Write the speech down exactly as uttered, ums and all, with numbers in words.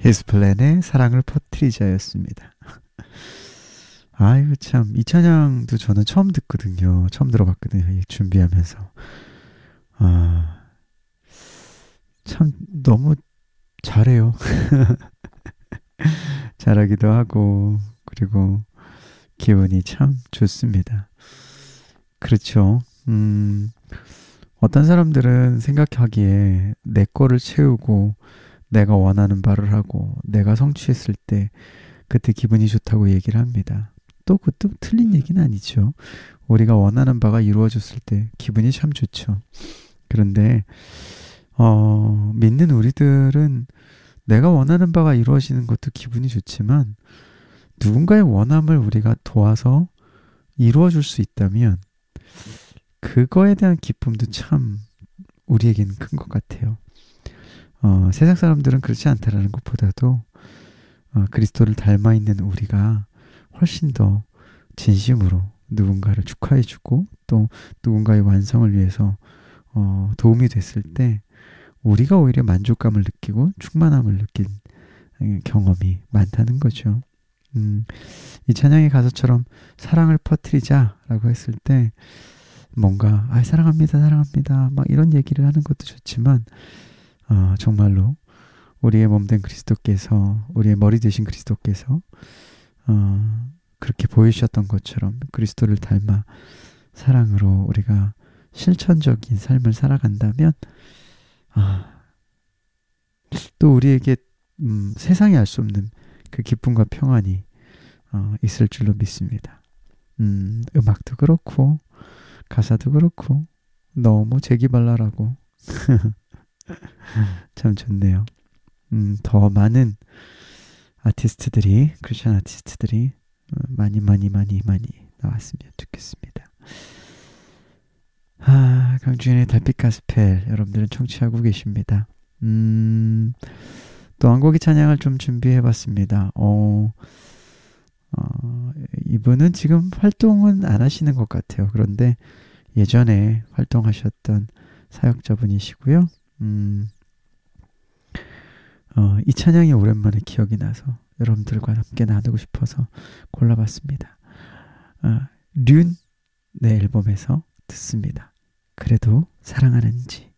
히스플랜의 사랑을 퍼뜨리자였습니다. 아이고 참, 이 찬양도 저는 처음 듣거든요. 처음 들어봤거든요. 이 준비하면서. 아, 참 너무 잘해요. 잘하기도 하고 그리고 기분이 참 좋습니다. 그렇죠. 음, 어떤 사람들은 생각하기에 내 거를 채우고 내가 원하는 바를 하고 내가 성취했을 때 그때 기분이 좋다고 얘기를 합니다. 또 그것도 틀린 얘기는 아니죠. 우리가 원하는 바가 이루어졌을 때 기분이 참 좋죠. 그런데 어, 믿는 우리들은 내가 원하는 바가 이루어지는 것도 기분이 좋지만 누군가의 원함을 우리가 도와서 이루어줄 수 있다면 그거에 대한 기쁨도 참 우리에게는 큰 것 같아요. 어, 세상 사람들은 그렇지 않다라는 것보다도 어, 그리스도를 닮아 있는 우리가 훨씬 더 진심으로 누군가를 축하해주고 또 누군가의 완성을 위해서 어, 도움이 됐을 때 우리가 오히려 만족감을 느끼고 충만함을 느낀 경험이 많다는 거죠. 음, 이 찬양의 가사처럼 사랑을 퍼뜨리자라고 했을 때 뭔가 아, 사랑합니다, 사랑합니다 막 이런 얘기를 하는 것도 좋지만 어, 정말로 우리의 몸된 그리스도께서 우리의 머리 되신 그리스도께서 어, 그렇게 보여주셨던 것처럼 그리스도를 닮아 사랑으로 우리가 실천적인 삶을 살아간다면 아, 또 우리에게 음, 세상이 알 수 없는 그 기쁨과 평안이 어, 있을 줄로 믿습니다. 음, 음악도 그렇고 가사도 그렇고 너무 재기발랄하고 참 좋네요. 음, 더 많은 아티스트들이 크리스천 아티스트들이 어, 많이 많이 많이 많이 나왔으면 좋겠습니다. 아, 강주현의 달빛 가스펠 여러분들은 청취하고 계십니다. 음, 또 한 곡의 찬양을 좀 준비해봤습니다. 어, 어, 이분은 지금 활동은 안 하시는 것 같아요. 그런데 예전에 활동하셨던 사역자분이시고요. 음, 어, 이 찬양이 오랜만에 기억이 나서 여러분들과 함께 나누고 싶어서 골라봤습니다. 어, 륜, 내 앨범에서 듣습니다. 그래도 사랑하는지.